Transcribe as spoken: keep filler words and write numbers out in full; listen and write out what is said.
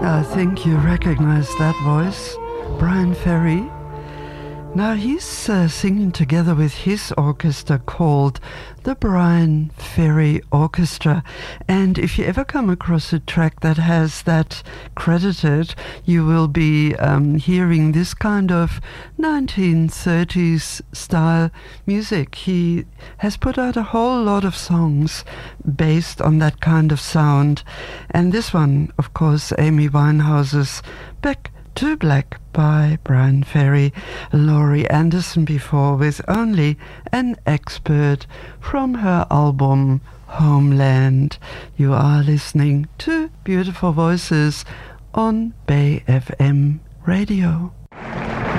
I think you recognize that voice, Bryan Ferry. Now he's uh, singing together with his orchestra called the Bryan Ferry Orchestra. And if you ever come across a track that has that credited, you will be um, hearing this kind of nineteen thirties style music. He has put out a whole lot of songs based on that kind of sound. And this one, of course, Amy Winehouse's Back to Black by Bryan Ferry. Laurie Anderson before with Only an Expert from her album Homeland. You are listening to Beautiful Voices on Bay F M Radio.